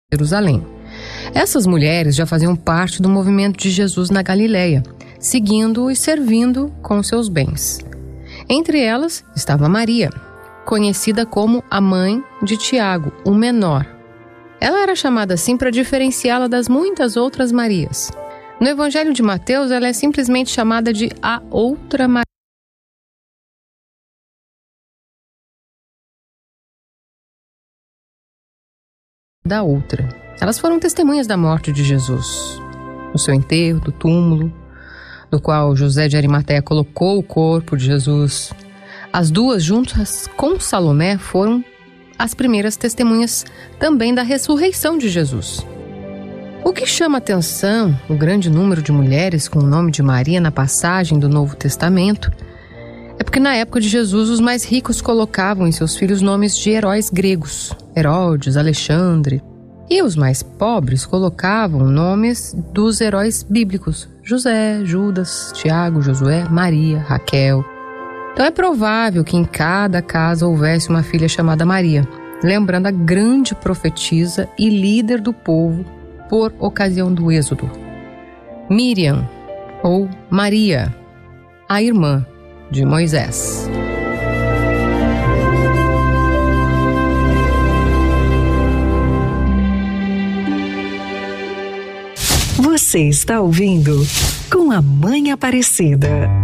Jerusalém. Essas mulheres já faziam parte do movimento de Jesus na Galileia, seguindo e servindo com seus bens. Entre elas estava Maria, conhecida como a mãe de Tiago, o menor. Ela era chamada assim para diferenciá-la das muitas outras Marias. No Evangelho de Mateus, ela é simplesmente chamada de a outra Maria. Da outra. Elas foram testemunhas da morte de Jesus, no seu enterro, do túmulo, do qual José de Arimateia colocou o corpo de Jesus. As duas, juntas com Salomé, foram as primeiras testemunhas também da ressurreição de Jesus. O que chama atenção, o grande número de mulheres com o nome de Maria na passagem do Novo Testamento, é porque na época de Jesus os mais ricos colocavam em seus filhos nomes de heróis gregos, Herodes, Alexandre, e os mais pobres colocavam nomes dos heróis bíblicos, José, Judas, Tiago, Josué, Maria, Raquel. Então é provável que em cada casa houvesse uma filha chamada Maria, lembrando a grande profetisa e líder do povo por ocasião do Êxodo. Miriam, ou Maria, a irmã de Moisés. Você está ouvindo Com a Mãe Aparecida.